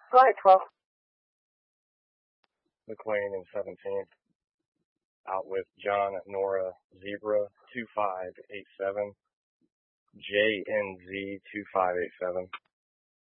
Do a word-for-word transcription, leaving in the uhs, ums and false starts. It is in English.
Flight twelve. McLean and seventeenth. Out with John Nora Zebra two five eight seven. J N Z two five eight seven.